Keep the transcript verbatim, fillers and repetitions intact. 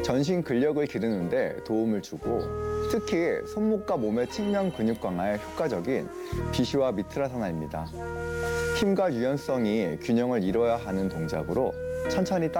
전신 근력을 기르는 데 도움을 주고 특히 손목과 몸의 측면 근육 강화에 효과적인 비시와 미트라사나입니다. 힘과 유연성이 균형을 이뤄야 하는 동작으로 천천히 따라